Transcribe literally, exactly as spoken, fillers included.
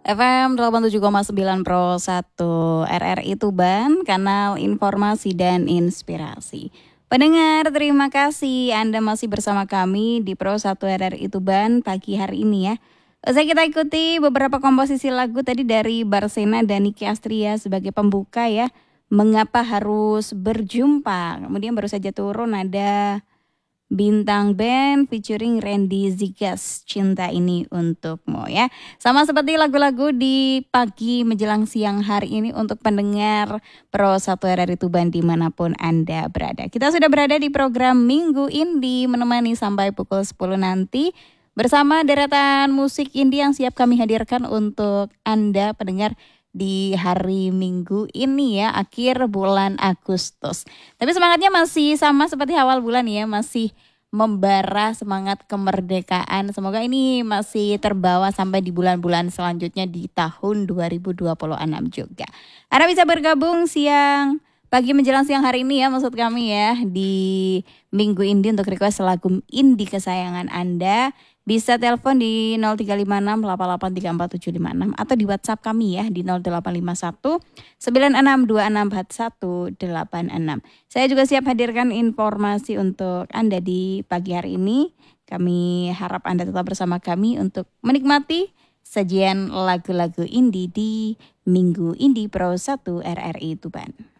F M delapan puluh tujuh koma sembilan Pro satu R R I Tuban, kanal informasi dan inspirasi. Pendengar, terima kasih Anda masih bersama kami di Pro satu R R I Tuban pagi hari ini ya. Usai kita ikuti beberapa komposisi lagu tadi dari Barsena dan Niki Astria sebagai pembuka ya. Mengapa harus berjumpa? Kemudian baru saja turun ada Bintang Band featuring Randy Zigas, Cinta Ini Untukmu ya. Sama seperti lagu-lagu di pagi menjelang siang hari ini untuk pendengar Pro satu R R I Tuban dimanapun Anda berada. Kita sudah berada di program Minggu Indie menemani sampai pukul sepuluh nanti bersama deretan musik indie yang siap kami hadirkan untuk Anda pendengar di hari Minggu ini ya, akhir bulan Agustus. Tapi semangatnya masih sama seperti awal bulan ya, masih membara semangat kemerdekaan. Semoga ini masih terbawa sampai di bulan-bulan selanjutnya di tahun dua ribu dua puluh enam juga. Anda bisa bergabung siang pagi menjelang siang hari ini ya, maksud kami ya, di Minggu Indie untuk request lagu indie kesayangan Anda. Bisa telepon di nol tiga lima enam delapan delapan tiga empat tujuh lima enam atau di WhatsApp kami ya di nol delapan lima satu sembilan enam dua enam empat satu delapan enam. Saya juga siap hadirkan informasi untuk Anda di pagi hari ini. Kami harap Anda tetap bersama kami untuk menikmati sajian lagu-lagu indie di Minggu Indie Pro satu R R I Tuban.